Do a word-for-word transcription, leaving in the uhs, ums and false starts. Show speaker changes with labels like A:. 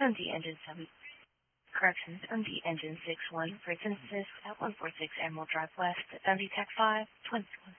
A: M D Engine seven. Corrections, M D Engine six one for assist at one forty-six Emerald Drive West, M D Tech five, Twin Square.